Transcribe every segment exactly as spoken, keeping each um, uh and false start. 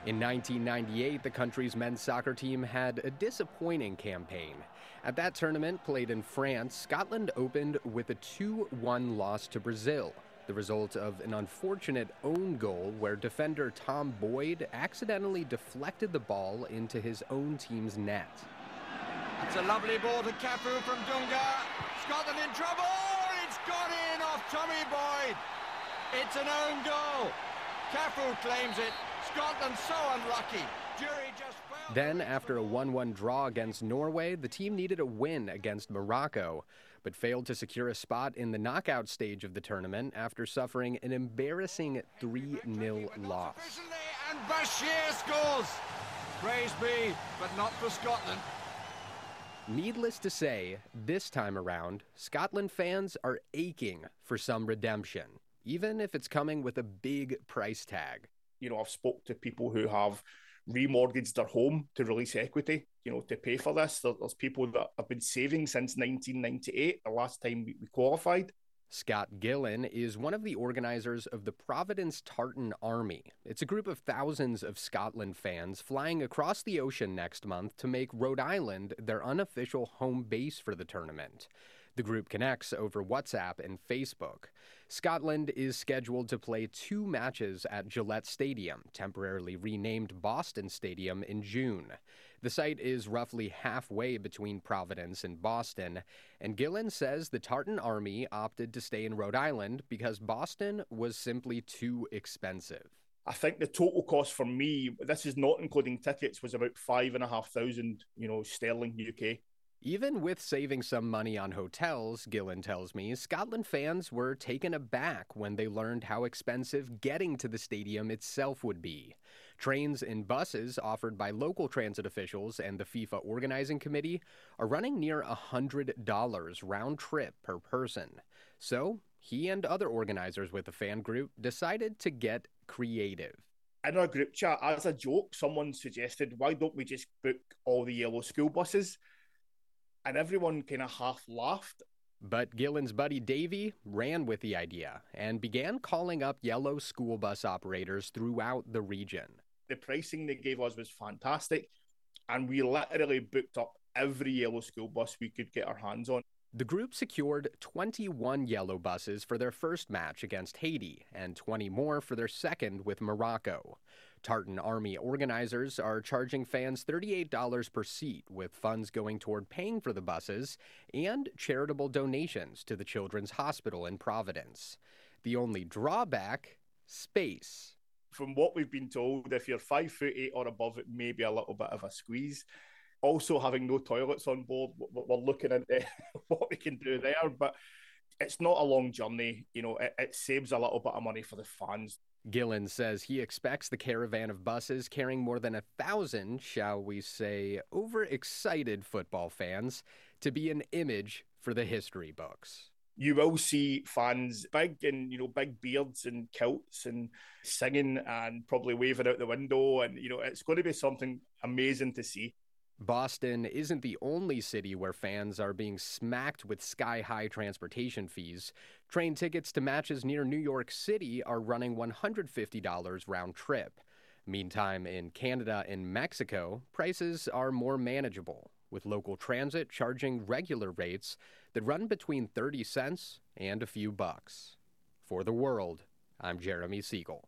In nineteen ninety-eight, the country's men's soccer team had a disappointing campaign. At that tournament, played in France, Scotland opened with a two one loss to Brazil, the result of an unfortunate own goal where defender Tom Boyd accidentally deflected the ball into his own team's net. It's a lovely ball to Cafu from Dunga. Scotland in trouble! It's gone in off Tommy Boyd. It's an own goal. Cafu claims it. Scotland so unlucky. Jury just failed. Then, after a one one draw against Norway, the team needed a win against Morocco, but failed to secure a spot in the knockout stage of the tournament after suffering an embarrassing three nil loss. And Bashir scores. Praise be, but not for Scotland. Needless to say, this time around, Scotland fans are aching for some redemption, even if it's coming with a big price tag. You know, I've spoke to people who have remortgaged their home to release equity, you know, to pay for this. There's people that have been saving since nineteen ninety-eight, the last time we qualified. Scott Gillen is one of the organizers of the Providence Tartan Army. It's a group of thousands of Scotland fans flying across the ocean next month to make Rhode Island their unofficial home base for the tournament. The group connects over WhatsApp and Facebook. Scotland is scheduled to play two matches at Gillette Stadium, temporarily renamed Boston Stadium, in June. The site is roughly halfway between Providence and Boston, and Gillen says the Tartan Army opted to stay in Rhode Island because Boston was simply too expensive. I think the total cost for me, this is not including tickets, was about five and a half thousand, you know, sterling U K. Even with saving some money on hotels, Gillen tells me, Scotland fans were taken aback when they learned how expensive getting to the stadium itself would be. Trains and buses offered by local transit officials and the FIFA organizing committee are running near one hundred dollars round trip per person. So he and other organizers with the fan group decided to get creative. In our group chat, as a joke, someone suggested, why don't we just book all the yellow school buses? And everyone kind of half laughed. But Gillen's buddy Davey ran with the idea and began calling up yellow school bus operators throughout the region. The pricing they gave us was fantastic, and we literally booked up every yellow school bus we could get our hands on. The group secured twenty-one yellow buses for their first match against Haiti and twenty more for their second with Morocco. Tartan Army organizers are charging fans thirty-eight dollars per seat, with funds going toward paying for the buses and charitable donations to the Children's Hospital in Providence. The only drawback? Space. From what we've been told, if you're five foot eight or above, it may be a little bit of a squeeze. Also, having no toilets on board, we're looking into what we can do there, but it's not a long journey. You know, it, it saves a little bit of money for the fans. Gillen says he expects the caravan of buses carrying more than a thousand, shall we say, overexcited football fans to be an image for the history books. You will see fans big and, you know, big beards and kilts and singing and probably waving out the window. And, you know, it's going to be something amazing to see. Boston isn't the only city where fans are being smacked with sky-high transportation fees. Train tickets to matches near New York City are running one hundred fifty dollars round trip. Meantime, in Canada and Mexico, prices are more manageable, with local transit charging regular rates that run between thirty cents and a few bucks. For The World, I'm Jeremy Siegel.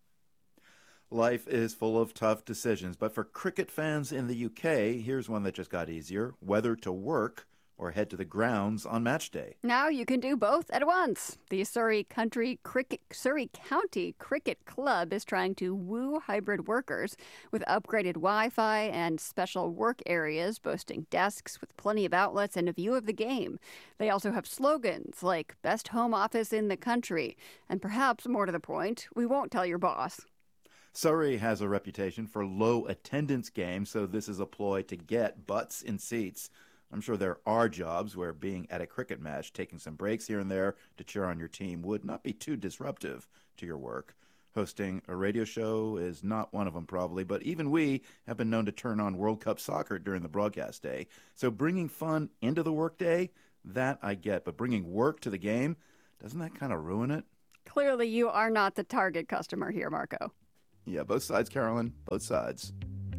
Life is full of tough decisions, but for cricket fans in the U K, here's one that just got easier: whether to work or head to the grounds on match day. Now you can do both at once. The Surrey Country Cricket Surrey County Cricket Club is trying to woo hybrid workers with upgraded Wi-Fi and special work areas boasting desks with plenty of outlets and a view of the game. They also have slogans like "Best Home Office in the Country," and perhaps more to the point, "We won't tell your boss." Surrey has a reputation for low attendance games, so this is a ploy to get butts in seats. I'm sure there are jobs where being at a cricket match, taking some breaks here and there to cheer on your team, would not be too disruptive to your work. Hosting a radio show is not one of them, probably, but even we have been known to turn on World Cup soccer during the broadcast day. So bringing fun into the workday, that I get, but bringing work to the game, doesn't that kind of ruin it? Clearly you are not the target customer here, Marco. Yeah, both sides, Carolyn. Both sides.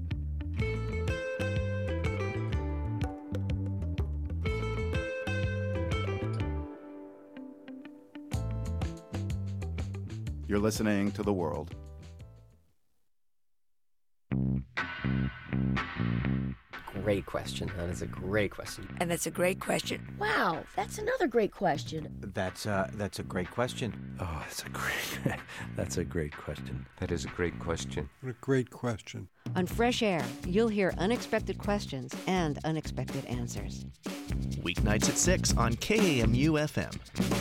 You're listening to The World. Great question. That is a great question. And that's a great question. Wow, that's another great question. That's uh, that's a great question. Oh, that's a great, that's a great question. That is a great question. What a great question. On Fresh Air, you'll hear unexpected questions and unexpected answers. Weeknights at six on K A M U F M.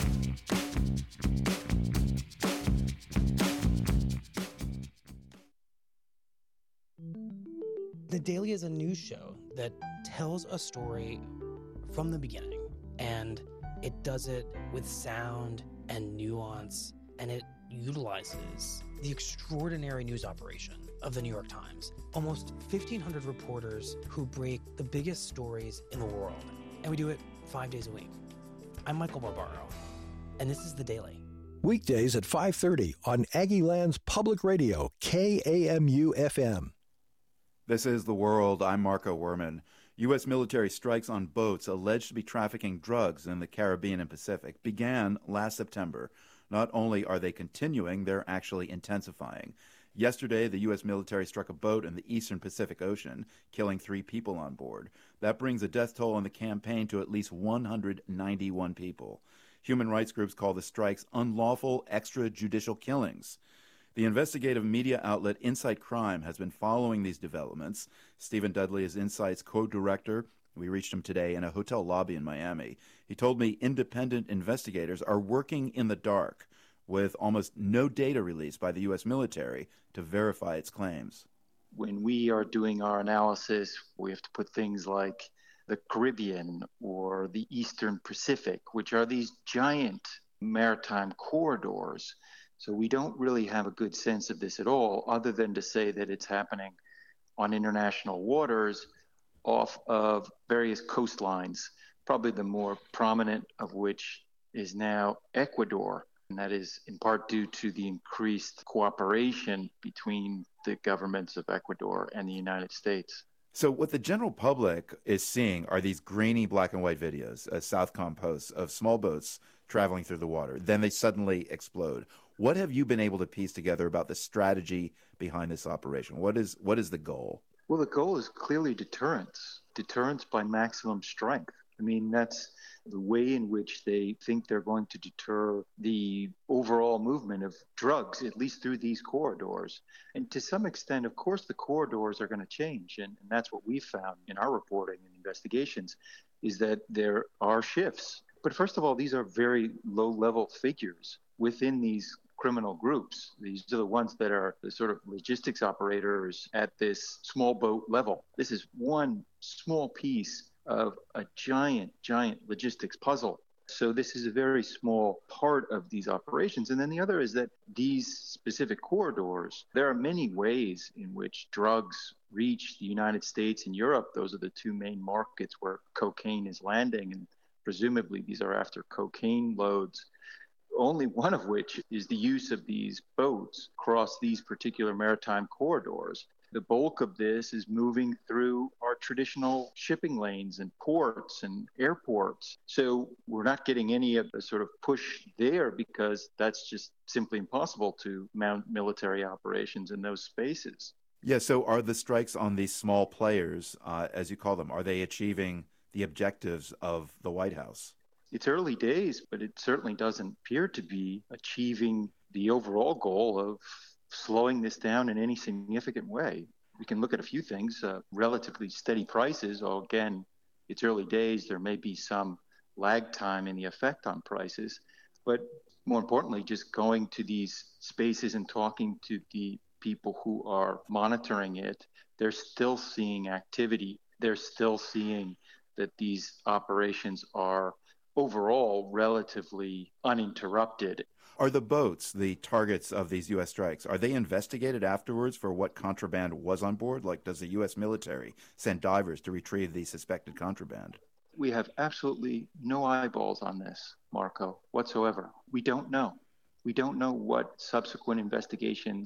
The Daily is a news show that tells a story from the beginning, and it does it with sound and nuance, and it utilizes the extraordinary news operation of the New York Times. Almost fifteen hundred reporters who break the biggest stories in the world, and we do it five days a week. I'm Michael Barbaro, and this is The Daily. Weekdays at five thirty on Aggieland's Public Radio, K A M U F M. This is The World. I'm Marco Werman. U S military strikes on boats alleged to be trafficking drugs in the Caribbean and Pacific began last September. Not only are they continuing, they're actually intensifying. Yesterday, the U S military struck a boat in the eastern Pacific Ocean, killing three people on board. That brings the death toll on the campaign to at least one hundred ninety-one people. Human rights groups call the strikes unlawful extrajudicial killings. The investigative media outlet Insight Crime has been following these developments. Stephen Dudley is Insight's co-director. We reached him today in a hotel lobby in Miami. He told me independent investigators are working in the dark with almost no data released by the U S military to verify its claims. When we are doing our analysis, we have to put things like the Caribbean or the Eastern Pacific, which are these giant maritime corridors. So we don't really have a good sense of this at all, other than to say that it's happening on international waters off of various coastlines, probably the more prominent of which is now Ecuador. And that is in part due to the increased cooperation between the governments of Ecuador and the United States. So what the general public is seeing are these grainy black and white videos, uh, Southcom posts of small boats traveling through the water. Then they suddenly explode. What have you been able to piece together about the strategy behind this operation? What is what is the goal? Well, the goal is clearly deterrence, deterrence by maximum strength. I mean, that's the way in which they think they're going to deter the overall movement of drugs, at least through these corridors. And to some extent, of course, the corridors are going to change. And, and that's what we found in our reporting and investigations, is that there are shifts. But first of all, these are very low-level figures within these criminal groups. These are the ones that are the sort of logistics operators at this small boat level. This is one small piece of a giant, giant logistics puzzle. So this is a very small part of these operations. And then the other is that these specific corridors, there are many ways in which drugs reach the United States and Europe. Those are the two main markets where cocaine is landing, and presumably these are after cocaine loads, only one of which is the use of these boats across these particular maritime corridors. The bulk of this is moving through our traditional shipping lanes and ports and airports. So we're not getting any of the sort of push there, because that's just simply impossible to mount military operations in those spaces. Yeah, so are the strikes on these small players, uh, as you call them, are they achieving the objectives of the White House? It's early days, but it certainly doesn't appear to be achieving the overall goal of slowing this down in any significant way. We can look at a few things, uh, relatively steady prices. Oh, again, it's early days. There may be some lag time in the effect on prices, but more importantly, just going to these spaces and talking to the people who are monitoring it, they're still seeing activity. They're still seeing that these operations are overall relatively uninterrupted. Are the boats the targets of these U S strikes? Are they investigated afterwards for what contraband was on board? Like, does the U S military send divers to retrieve the suspected contraband? We have absolutely no eyeballs on this, Marco, whatsoever. We don't know. We don't know what subsequent investigations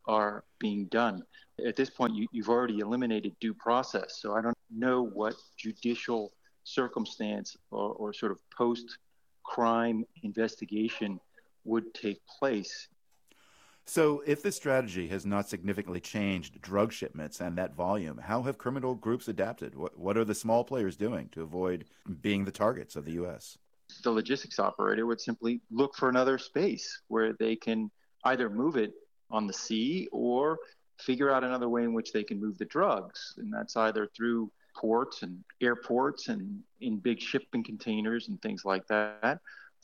are being done. At this point, you, you've already eliminated due process. So I don't know what judicial circumstance or, or sort of post-crime investigation would take place. So if this strategy has not significantly changed drug shipments and that volume, how have criminal groups adapted? What, what are the small players doing to avoid being the targets of the U S? The logistics operator would simply look for another space where they can either move it on the sea or figure out another way in which they can move the drugs. And that's either through ports and airports and in big shipping containers and things like that,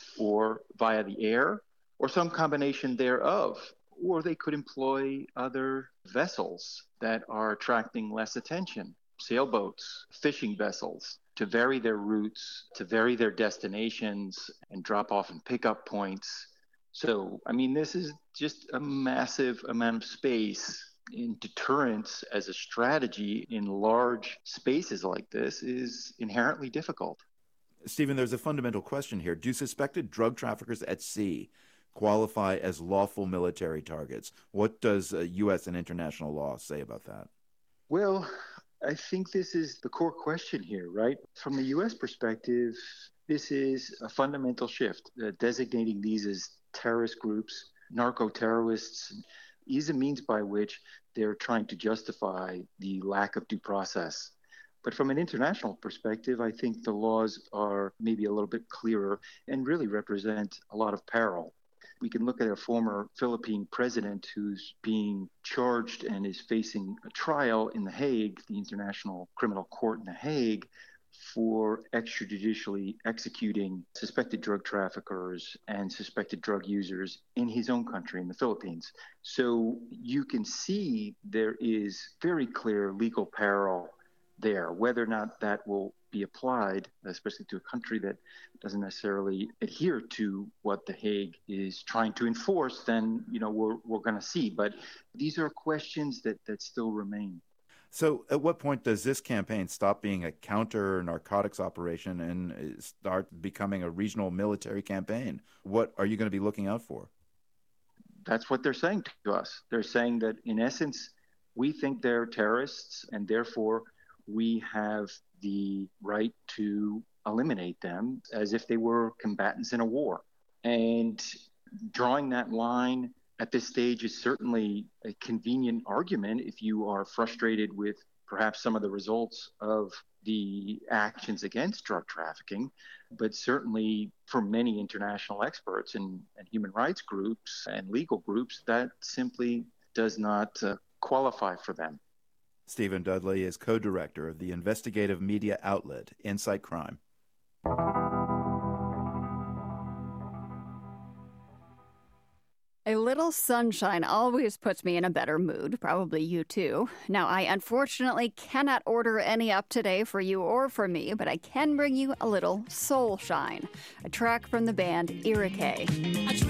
or via the air, or some combination thereof. Or they could employ other vessels that are attracting less attention, sailboats, fishing vessels, to vary their routes, to vary their destinations, and drop off and pickup points. So, I mean, this is just a massive amount of space. In deterrence as a strategy in large spaces like this is inherently difficult. Stephen, there's a fundamental question here. Do suspected drug traffickers at sea qualify as lawful military targets? What does uh, U S and international law say about that? Well, I think this is the core question here, right? From the U S perspective, this is a fundamental shift. Uh, designating these as terrorist groups, narco-terrorists, is a means by which they're trying to justify the lack of due process. But from an international perspective, I think the laws are maybe a little bit clearer and really represent a lot of peril. We can look at a former Philippine president who's being charged and is facing a trial in The Hague, the International Criminal Court in The Hague, for extrajudicially executing suspected drug traffickers and suspected drug users in his own country, in the Philippines. So you can see there is very clear legal peril there. Whether or not that will be applied, especially to a country that doesn't necessarily adhere to what The Hague is trying to enforce, then, you know, we're, we're going to see. But these are questions that, that still remain. So at what point does this campaign stop being a counter-narcotics operation and start becoming a regional military campaign? What are you going to be looking out for? That's what they're saying to us. They're saying that, in essence, we think they're terrorists, and therefore we have the right to eliminate them as if they were combatants in a war. And drawing that line at this stage is certainly a convenient argument if you are frustrated with perhaps some of the results of the actions against drug trafficking. But certainly for many international experts and, and human rights groups and legal groups, that simply does not uh, qualify for them. Stephen Dudley is co-director of the investigative media outlet Insight Crime. A little sunshine always puts me in a better mood, probably you too. Now, I unfortunately cannot order any up today for you or for me, but I can bring you a little soul shine, a track from the band Irakay.